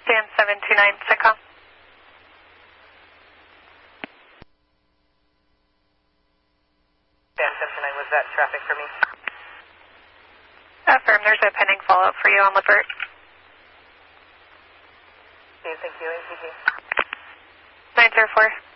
Dan 729, SITCOM. Dan 729, was that traffic for me? Affirm, there's a pending follow-up for you on Lippert. Okay, thank you, ATG. 904.